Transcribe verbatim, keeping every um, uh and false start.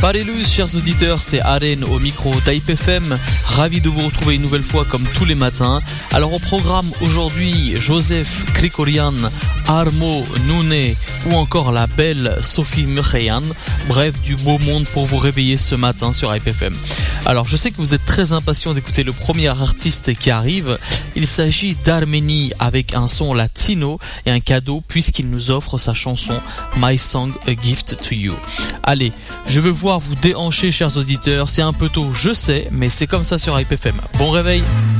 Barelus, chers auditeurs, c'est Aren au micro d'Hype F M. Ravi de vous retrouver une nouvelle fois comme tous les matins. Alors au programme aujourd'hui, Joseph Krikorian, Armo Nouné ou encore la belle Sophie Mukhayan. Bref, du beau monde pour vous réveiller ce matin sur Hype F M. Alors je sais que vous êtes très impatients d'écouter le premier artiste qui arrive. Il s'agit d'Arménie avec un son latino et un cadeau puisqu'il nous offre sa chanson My Song A Gift To You. Allez, je veux voir vous déhancher chers auditeurs, c'est un peu tôt je sais, mais c'est comme ça sur Hype F M. Bon réveil.